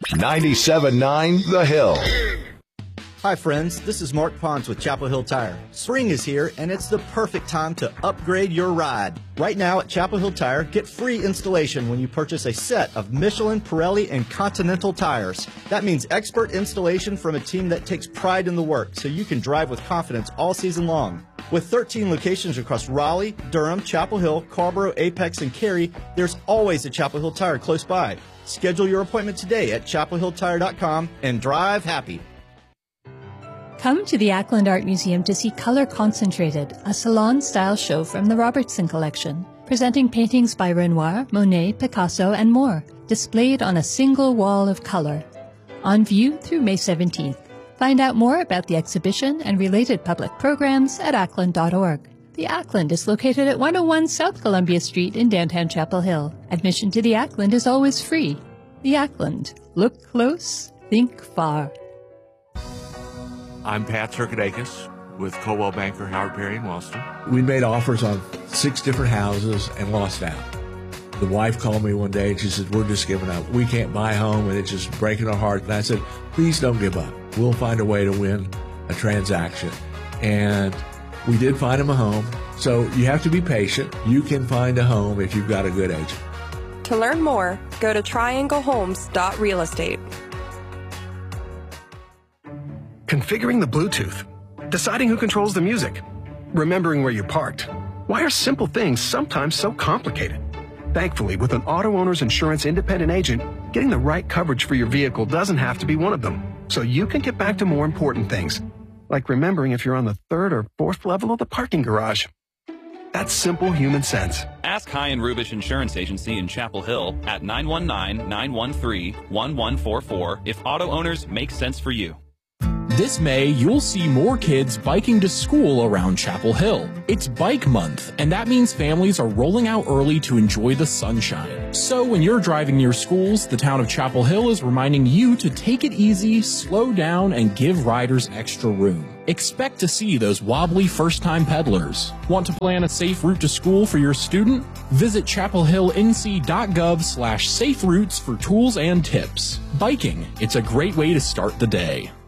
97.9 The Hill. Hi friends, this is Mark Pons with Chapel Hill Tire. Spring is here and it's the perfect time to upgrade your ride. Right now at Chapel Hill Tire, get free installation when you purchase a set of Michelin, Pirelli, and Continental tires. That means expert installation from a team that takes pride in the work so you can drive with confidence all season long. With 13 locations across Raleigh, Durham, Chapel Hill, Carrboro, Apex, and Cary, there's always a Chapel Hill Tire close by. Schedule your appointment today at chapelhilltire.com and drive happy. Come to the Ackland Art Museum to see Color Concentrated, a salon-style show from the Robertson Collection, presenting paintings by Renoir, Monet, Picasso, and more, displayed on a single wall of color. On view through May 17th. Find out more about the exhibition and related public programs at ackland.org. The Ackland is located at 101 South Columbia Street in downtown Chapel Hill. Admission to the Ackland is always free. The Ackland. Look close, think far. I'm Pat Circadakis with Coldwell Banker Howard Perry in Wellston. We made offers on 6 different houses and lost out. The wife called me one day and she said, we're just giving up. We can't buy a home and it's just breaking our heart. And I said, please don't give up. We'll find a way to win a transaction. And we did find him a home. So you have to be patient. You can find a home if you've got a good agent. To learn more, go to trianglehomes.realestate. Configuring the Bluetooth, deciding who controls the music, remembering where you parked. Why are simple things sometimes so complicated? Thankfully, with an auto owner's insurance independent agent, getting the right coverage for your vehicle doesn't have to be one of them. So you can get back to more important things, like remembering if you're on the 3rd or 4th level of the parking garage. That's simple human sense. Ask High and Rubish Insurance Agency in Chapel Hill at 919-913-1144 if auto owners make sense for you. This May, you'll see more kids biking to school around Chapel Hill. It's Bike Month, and that means families are rolling out early to enjoy the sunshine. So when you're driving near schools, the town of Chapel Hill is reminding you to take it easy, slow down, and give riders extra room. Expect to see those wobbly first-time peddlers. Want to plan a safe route to school for your student? Visit chapelhillnc.gov/safe routes for tools and tips. Biking, it's a great way to start the day.